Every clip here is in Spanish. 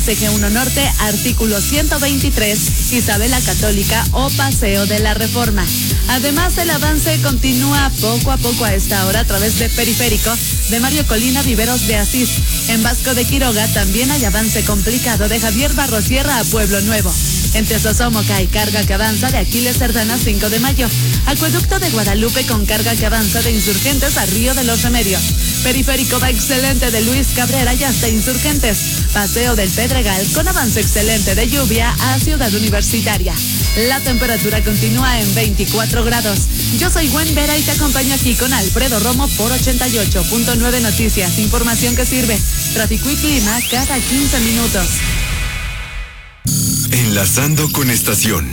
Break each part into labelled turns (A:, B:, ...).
A: CG1 Norte, artículo 123, Isabela Católica o Paseo de la Reforma. Además, el avance continúa poco a poco a esta hora a través de Periférico, de Mario Colina, Viveros de Asís. En Vasco de Quiroga también hay avance complicado de Javier Barrosierra a Pueblo Nuevo. En Tesosomoca hay carga que avanza de Aquiles Cerdana 5 de Mayo. Acueducto de Guadalupe con carga que avanza de Insurgentes a Río de los Remedios. Periférico va excelente de Luis Cabrera y hasta Insurgentes. Paseo del Pedregal con avance excelente de Lluvia a Ciudad Universitaria. La temperatura continúa en 24 grados. Yo soy Gwen Vera y te acompaño aquí con Alfredo Romo por 88.9 Noticias. Información que sirve. Tráfico y clima cada 15 minutos.
B: Enlazando con estación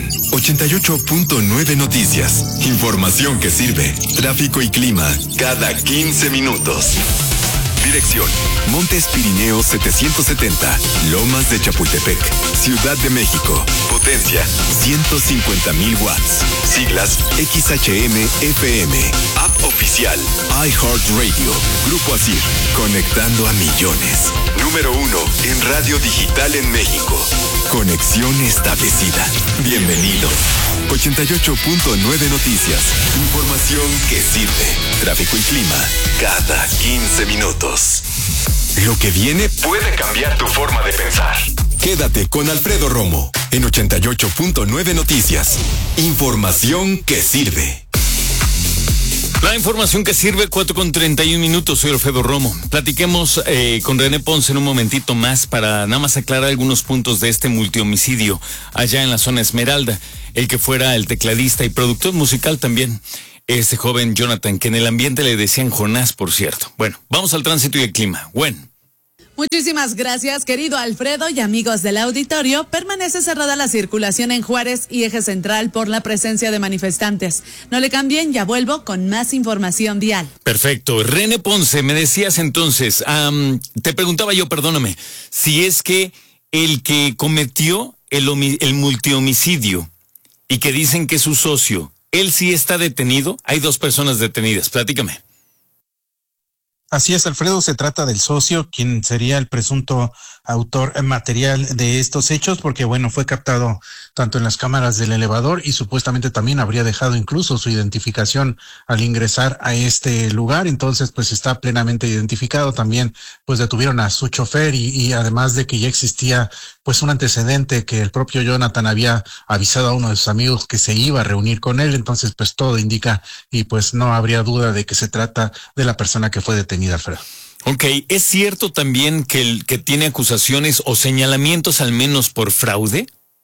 B: 88.9 Noticias. Información que sirve. Tráfico y clima cada 15 minutos. Dirección: Montes Pirineos 770, Lomas de Chapultepec, Ciudad de México. Potencia: 150,000 watts. Siglas: XHM-FM. App oficial: iHeartRadio. Grupo ASIR, conectando a millones. Número 1 en radio digital en México. Conexión establecida. Bienvenido. 88.9 Noticias. Información que sirve. Tráfico y clima cada 15 minutos. Lo que viene puede cambiar tu forma de pensar. Quédate con Alfredo Romo en 88.9 Noticias. Información que sirve.
C: La información que sirve, 4:31 minutos. Soy Alfredo Romo. Platiquemos con René Ponce en un momentito más para nada más aclarar algunos puntos de este multihomicidio allá en la zona Esmeralda. El que fuera el tecladista y productor musical también, este joven Jonathan, que en el ambiente le decían Jonás, por cierto. Bueno, vamos al tránsito y el clima. Gwen.
A: Muchísimas gracias, querido Alfredo, y amigos del auditorio. Permanece cerrada la circulación en Juárez y Eje Central por la presencia de manifestantes. No le cambien, ya vuelvo con más información vial.
C: Perfecto. René Ponce, me decías entonces, te preguntaba yo, perdóname, si es que el que cometió el multihomicidio y que dicen que es su socio, él sí está detenido. Hay 2 personas detenidas. Platícame.
D: Así es, Alfredo, se trata del socio, quien sería el presunto autor material de estos hechos, porque bueno, fue captado tanto en las cámaras del elevador y supuestamente también habría dejado incluso su identificación al ingresar a este lugar. Entonces, pues está plenamente identificado. También pues detuvieron a su chofer y además de que ya existía pues un antecedente que el propio Jonathan había avisado a uno de sus amigos que se iba a reunir con él. Entonces, pues todo indica y pues no habría duda de que se trata de la persona que fue detenida, Alfredo.
C: Ok, ¿es cierto también que el que tiene acusaciones o señalamientos al menos por fraude?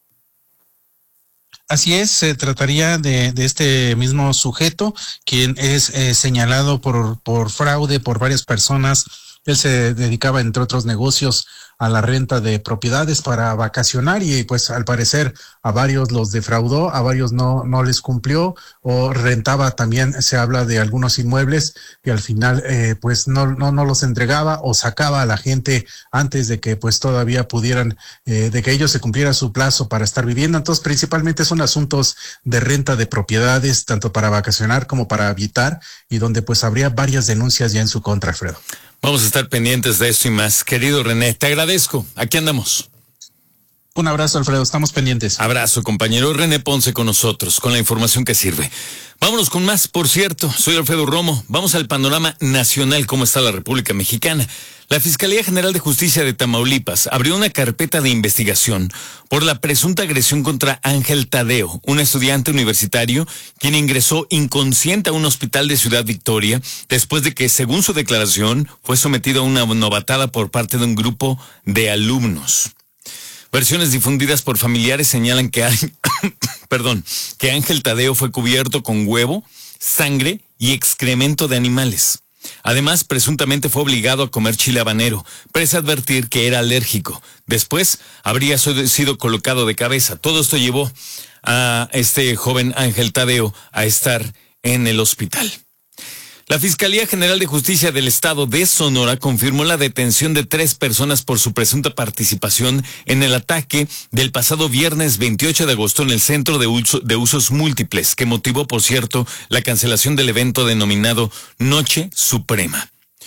D: Así es, se trataría de este mismo sujeto, quien es señalado por fraude por varias personas. Él se dedicaba, entre otros negocios, a la renta de propiedades para vacacionar y pues al parecer a varios los defraudó, a varios no les cumplió, o rentaba también. Se habla de algunos inmuebles que al final pues no los entregaba o sacaba a la gente antes de que pues todavía pudieran, de que ellos se cumpliera su plazo para estar viviendo. Entonces principalmente son asuntos de renta de propiedades, tanto para vacacionar como para habitar, y donde pues habría varias denuncias ya en su contra, Alfredo.
C: Vamos a estar pendientes de esto y más. Querido René, te agradezco. Aquí andamos.
D: Un abrazo, Alfredo. Estamos pendientes.
C: Abrazo, compañero. René Ponce con nosotros, con la información que sirve. Vámonos con más. Por cierto, soy Alfredo Romo. Vamos al panorama nacional. ¿Cómo está la República Mexicana? La Fiscalía General de Justicia de Tamaulipas abrió una carpeta de investigación por la presunta agresión contra Ángel Tadeo, un estudiante universitario quien ingresó inconsciente a un hospital de Ciudad Victoria después de que, según su declaración, fue sometido a una novatada por parte de un grupo de alumnos. Versiones difundidas por familiares señalan que Ángel Tadeo fue cubierto con huevo, sangre y excremento de animales. Además, presuntamente fue obligado a comer chile habanero, pese a advertir que era alérgico. Después, habría sido colocado de cabeza. Todo esto llevó a este joven Ángel Tadeo a estar en el hospital. La Fiscalía General de Justicia del Estado de Sonora confirmó la detención de 3 personas por su presunta participación en el ataque del pasado viernes 28 de agosto en el Centro de Usos Múltiples, que motivó, por cierto, la cancelación del evento denominado Noche Suprema.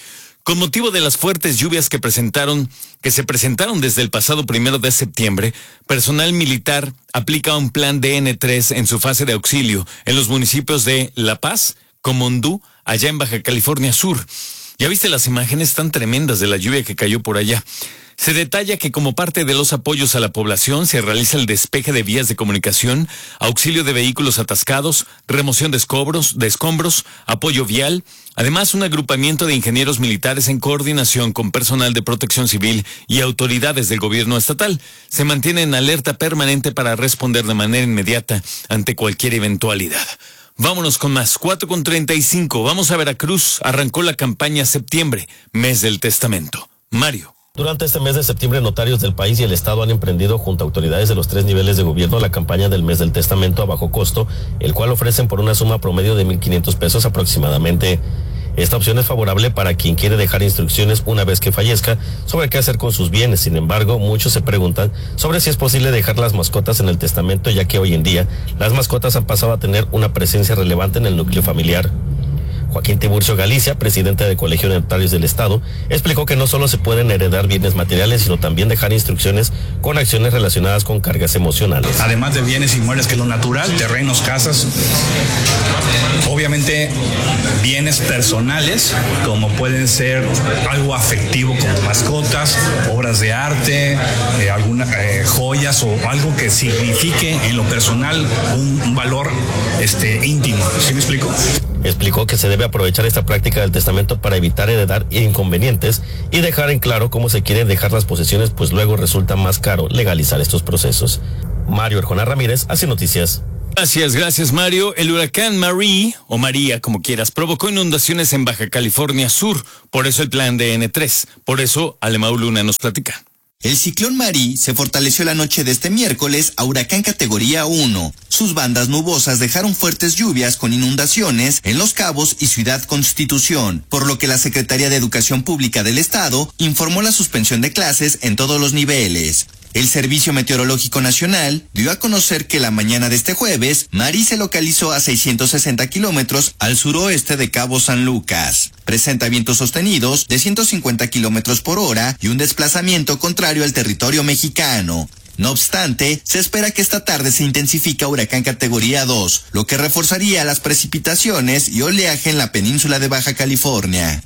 C: Con motivo de las fuertes lluvias que se presentaron desde el pasado 1 de septiembre, personal militar aplica un plan DN3 en su fase de auxilio en los municipios de La Paz, Comondú, allá en Baja California Sur. Ya viste las imágenes tan tremendas de la lluvia que cayó por allá. Se detalla que como parte de los apoyos a la población se realiza el despeje de vías de comunicación, auxilio de vehículos atascados, remoción de escombros, apoyo vial, además un agrupamiento de ingenieros militares en coordinación con personal de protección civil y autoridades del gobierno estatal. Se mantiene en alerta permanente para responder de manera inmediata ante cualquier eventualidad. Vámonos con más, 4:35, vamos a Veracruz, arrancó la campaña Septiembre, mes del testamento. Mario.
E: Durante este mes de septiembre, notarios del país y el Estado han emprendido junto a autoridades de los 3 niveles de gobierno la campaña del mes del testamento a bajo costo, el cual ofrecen por una suma promedio de 1,500 pesos aproximadamente. Esta opción es favorable para quien quiere dejar instrucciones una vez que fallezca sobre qué hacer con sus bienes. Sin embargo, muchos se preguntan sobre si es posible dejar las mascotas en el testamento, ya que hoy en día las mascotas han pasado a tener una presencia relevante en el núcleo familiar. Joaquín Tiburcio Galicia, presidente del Colegio de Notarios del Estado, explicó que no solo se pueden heredar bienes materiales, sino también dejar instrucciones con acciones relacionadas con cargas emocionales.
F: Además de bienes inmuebles, que es lo natural, terrenos, casas, obviamente bienes personales, como pueden ser algo afectivo como mascotas, obras de arte, algunas joyas o algo que signifique en lo personal un valor íntimo. ¿Sí me explico?
E: Explicó que se debe aprovechar esta práctica del testamento para evitar heredar inconvenientes y dejar en claro cómo se quieren dejar las posesiones, pues luego resulta más caro legalizar estos procesos. Mario Arjona Ramírez hace noticias.
C: Gracias Mario. El huracán Marie, o María como quieras, provocó inundaciones en Baja California Sur, por eso el plan DN3, por eso Alemão Luna nos platica.
G: El ciclón Marie se fortaleció la noche de este miércoles a huracán categoría 1. Sus bandas nubosas dejaron fuertes lluvias con inundaciones en Los Cabos y Ciudad Constitución, por lo que la Secretaría de Educación Pública del Estado informó la suspensión de clases en todos los niveles. El Servicio Meteorológico Nacional dio a conocer que la mañana de este jueves, Marie se localizó a 660 kilómetros al suroeste de Cabo San Lucas. Presenta vientos sostenidos de 150 kilómetros por hora y un desplazamiento contrario al territorio mexicano. No obstante, se espera que esta tarde se intensifique a huracán categoría 2, lo que reforzaría las precipitaciones y oleaje en la península de Baja California.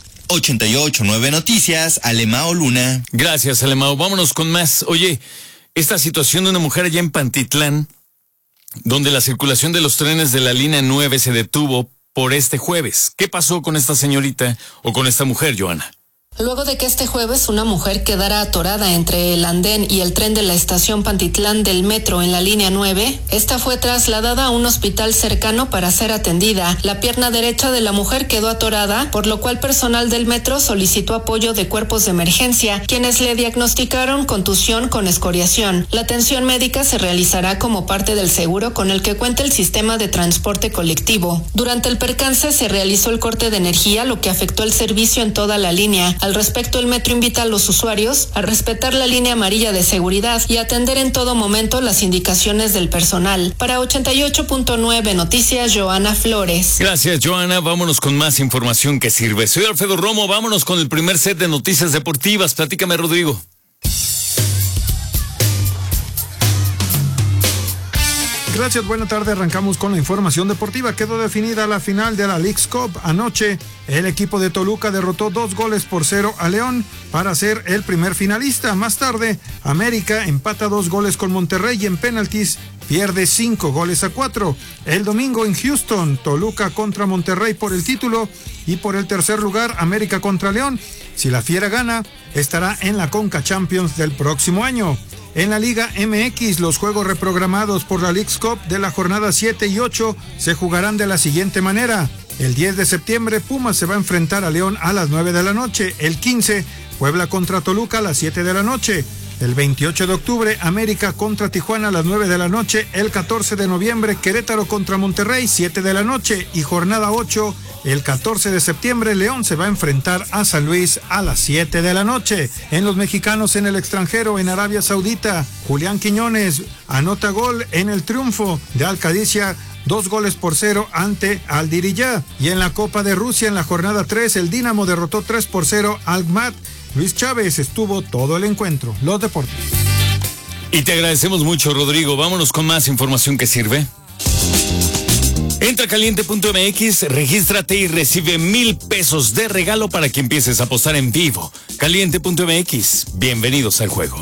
G: 88.9 Noticias, Alemão Luna.
C: Gracias, Alemão. Vámonos con más. Oye, esta situación de una mujer allá en Pantitlán, donde la circulación de los trenes de la línea 9 se detuvo por este jueves. ¿Qué pasó con esta señorita o con esta mujer, Joana?
H: Luego de que este jueves una mujer quedara atorada entre el andén y el tren de la estación Pantitlán del metro en la línea 9, esta fue trasladada a un hospital cercano para ser atendida. La pierna derecha de la mujer quedó atorada, por lo cual personal del metro solicitó apoyo de cuerpos de emergencia, quienes le diagnosticaron contusión con escoriación. La atención médica se realizará como parte del seguro con el que cuenta el sistema de transporte colectivo. Durante el percance se realizó el corte de energía, lo que afectó el servicio en toda la línea. Al respecto, el metro invita a los usuarios a respetar la línea amarilla de seguridad y atender en todo momento las indicaciones del personal. Para 88.9 Noticias, Joana Flores.
C: Gracias, Joana. Vámonos con más información que sirve. Soy Alfredo Romo. Vámonos con el primer set de noticias deportivas. Platícame, Rodrigo.
I: Gracias, buena tarde. Arrancamos con la información deportiva. Quedó definida la final de la Leagues Cup. Anoche, el equipo de Toluca derrotó 2-0 a León para ser el primer finalista. Más tarde, América empata 2 con Monterrey y en penaltis pierde 5-4. El domingo en Houston, Toluca contra Monterrey por el título y por el tercer lugar, América contra León. Si la Fiera gana, estará en la Conca Champions del próximo año. En la Liga MX, los juegos reprogramados por la Leagues Cup de la jornada 7 y 8 se jugarán de la siguiente manera. El 10 de septiembre, Pumas se va a enfrentar a León a las 9 de la noche. El 15, Puebla contra Toluca a las 7 de la noche. El 28 de octubre, América contra Tijuana a las 9 de la noche. El 14 de noviembre, Querétaro contra Monterrey, 7 de la noche. Y jornada 8, el 14 de septiembre, León se va a enfrentar a San Luis a las 7 de la noche. En los mexicanos en el extranjero, en Arabia Saudita, Julián Quiñones anota gol en el triunfo de Al Qadisiyah 2-0 ante Aldiriyah. Y en la Copa de Rusia, en la jornada 3, el Dinamo derrotó 3-0 al Gmat. Luis Chávez estuvo todo el encuentro. Los deportes.
C: Y te agradecemos mucho, Rodrigo. Vámonos con más información que sirve. Entra a caliente.mx, regístrate y recibe 1,000 pesos de regalo para que empieces a apostar en vivo. Caliente.mx, bienvenidos al juego.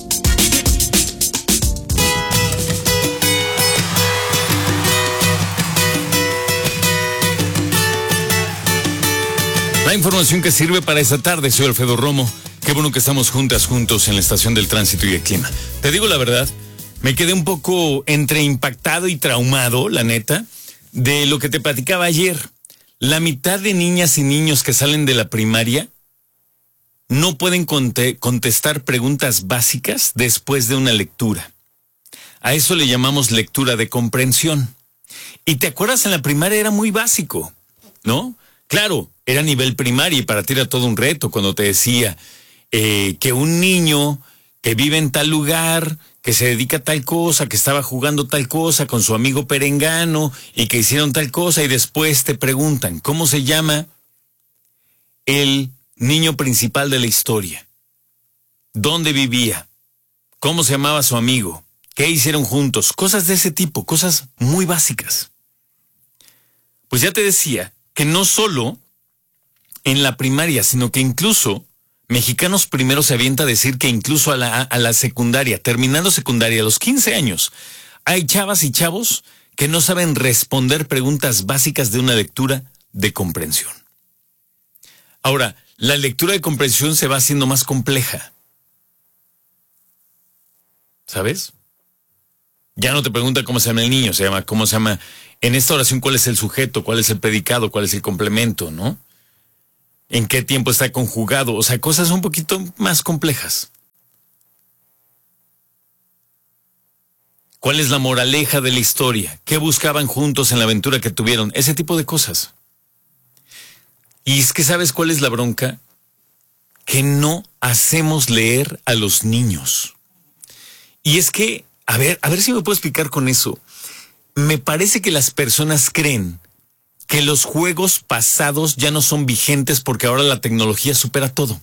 C: La información que sirve para esta tarde, soy Alfredo Romo. Qué bueno que estamos juntos en la estación del tránsito y el clima. Te digo la verdad, me quedé un poco entre impactado y traumado, la neta, de lo que te platicaba ayer. La mitad de niñas y niños que salen de la primaria no pueden contestar preguntas básicas después de una lectura. A eso le llamamos lectura de comprensión. Y te acuerdas, en la primaria era muy básico, ¿no? Claro, era nivel primaria y para ti era todo un reto cuando te decía que un niño que vive en tal lugar, que se dedica a tal cosa, que estaba jugando tal cosa con su amigo perengano y que hicieron tal cosa, y después te preguntan, ¿cómo se llama el niño principal de la historia? ¿Dónde vivía? ¿Cómo se llamaba su amigo? ¿Qué hicieron juntos? Cosas de ese tipo, cosas muy básicas. Pues ya te decía que no solo en la primaria, sino que incluso Mexicanos Primero se avienta a decir que incluso a la secundaria, terminando secundaria a los 15 años, hay chavas y chavos que no saben responder preguntas básicas de una lectura de comprensión. Ahora, la lectura de comprensión se va haciendo más compleja. ¿Sabes? Ya no te pregunta cómo se llama el niño, se llama cómo se llama en esta oración, cuál es el sujeto, cuál es el predicado, cuál es el complemento, ¿no? ¿En qué tiempo está conjugado? O sea, cosas un poquito más complejas. ¿Cuál es la moraleja de la historia? ¿Qué buscaban juntos en la aventura que tuvieron? Ese tipo de cosas. Y es que ¿sabes cuál es la bronca? Que no hacemos leer a los niños. Y es que, a ver si me puedo explicar con eso. Me parece que las personas creen que los juegos pasados ya no son vigentes porque ahora la tecnología supera todo.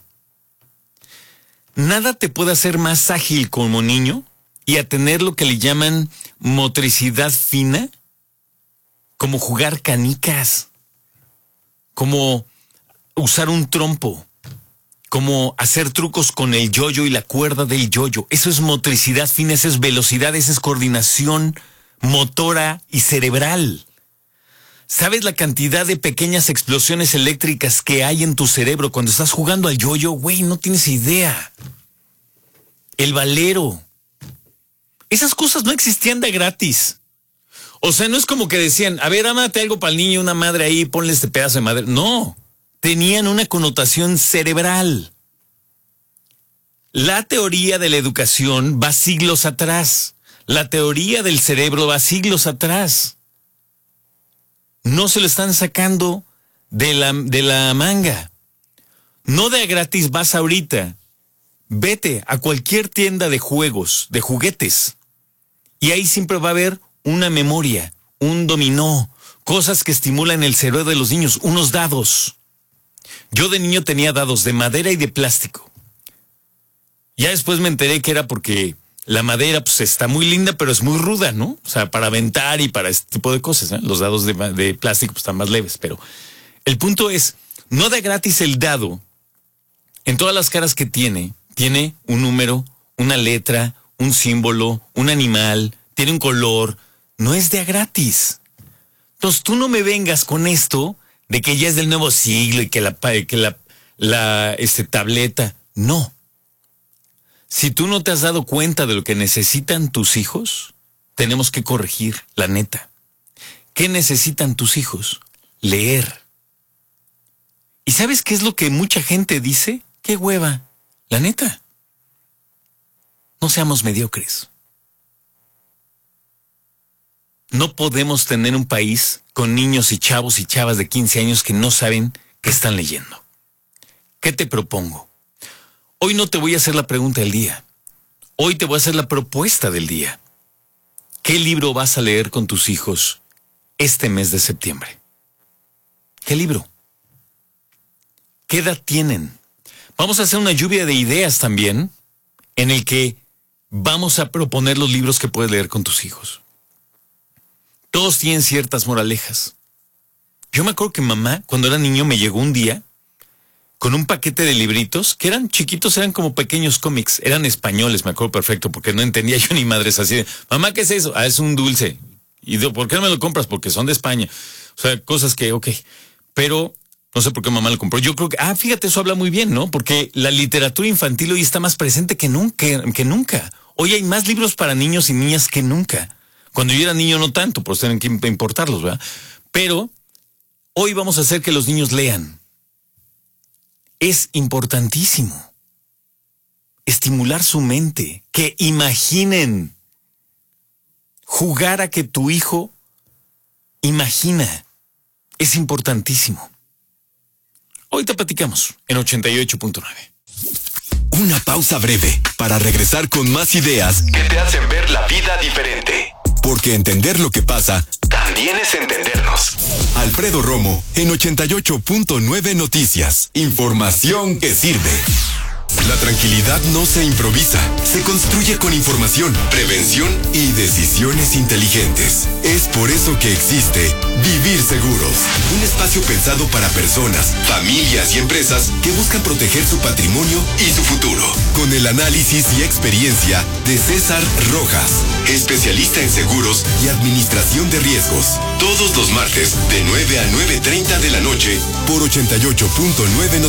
C: Nada te puede hacer más ágil como niño y a tener lo que le llaman motricidad fina, como jugar canicas, como usar un trompo, como hacer trucos con el yoyo y la cuerda del yoyo. Eso es motricidad fina, eso es velocidad, esa es coordinación motora y cerebral. ¿Sabes la cantidad de pequeñas explosiones eléctricas que hay en tu cerebro cuando estás jugando al yoyo? Güey, no tienes idea. El valero. Esas cosas no existían de gratis. O sea, no es como que decían, a ver, ámate algo para el niño, una madre ahí, ponle este pedazo de madera. No, tenían una connotación cerebral. La teoría de la educación va siglos atrás. La teoría del cerebro va siglos atrás. No se lo están sacando de la manga. No de a gratis vas ahorita. Vete a cualquier tienda de juegos, de juguetes. Y ahí siempre va a haber una memoria, un dominó, cosas que estimulan el cerebro de los niños, unos dados. Yo de niño tenía dados de madera y de plástico. Ya después me enteré que era porque la madera pues está muy linda, pero es muy ruda, ¿no? O sea, para aventar y para este tipo de cosas, ¿eh? Los dados de plástico pues, están más leves, pero el punto es, no da gratis el dado. En todas las caras que tiene un número, una letra, un símbolo, un animal, tiene un color. No es de a gratis. Entonces tú no me vengas con esto de que ya es del nuevo siglo y que la tableta. No. Si tú no te has dado cuenta de lo que necesitan tus hijos, tenemos que corregir, la neta. ¿Qué necesitan tus hijos? Leer. ¿Y sabes qué es lo que mucha gente dice? ¡Qué hueva! La neta. No seamos mediocres. No podemos tener un país con niños y chavos y chavas de 15 años que no saben qué están leyendo. ¿Qué te propongo? Hoy no te voy a hacer la pregunta del día. Hoy te voy a hacer la propuesta del día. ¿Qué libro vas a leer con tus hijos este mes de septiembre? ¿Qué libro? ¿Qué edad tienen? Vamos a hacer una lluvia de ideas también, en el que vamos a proponer los libros que puedes leer con tus hijos. Todos tienen ciertas moralejas. Yo me acuerdo que mamá, cuando era niño, me llegó un día con un paquete de libritos que eran chiquitos, eran como pequeños cómics, eran españoles, me acuerdo perfecto, porque no entendía yo ni madres así de, mamá, ¿qué es eso? Ah, es un dulce. ¿Y por qué no me lo compras? Porque son de España. O sea, cosas que, ok, pero no sé por qué mamá lo compró. Yo creo que, fíjate, eso habla muy bien, ¿no? Porque la literatura infantil hoy está más presente que nunca. Hoy hay más libros para niños y niñas que nunca. Cuando yo era niño no tanto, pues tienen que importarlos, ¿verdad? Pero hoy vamos a hacer que los niños lean. Es importantísimo estimular su mente, que imaginen, jugar a que tu hijo imagina. Es importantísimo. Hoy te platicamos en 88.9.
B: Una pausa breve para regresar con más ideas que te hacen ver la vida diferente. Porque entender lo que pasa también es entendernos. Alfredo Romo en 88.9 Noticias. Información que sirve. La tranquilidad no se improvisa, se construye con información, prevención y decisiones inteligentes. Es por eso que existe Vivir Seguros, un espacio pensado para personas, familias y empresas que buscan proteger su patrimonio y su futuro. Con el análisis y experiencia de César Rojas, especialista en seguros y administración de riesgos. Todos los martes de 9 a 9:30 de la noche por 88.9 Noticias.